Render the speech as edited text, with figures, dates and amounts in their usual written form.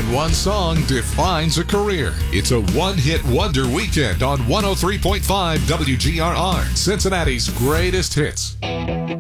when one song defines a career. It's a one-hit wonder weekend on 103.5 WGRR, Cincinnati's greatest hits.